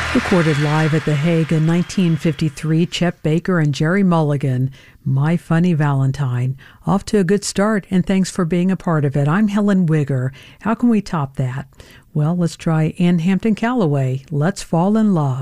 Recorded live at The Hague in 1953, Chet Baker and Jerry Mulligan, My Funny Valentine. Off to a good start, and thanks for being a part of it. I'm Helen Wigger. How can we top that? Well, let's try Ann Hampton Callaway, Let's Fall in Love.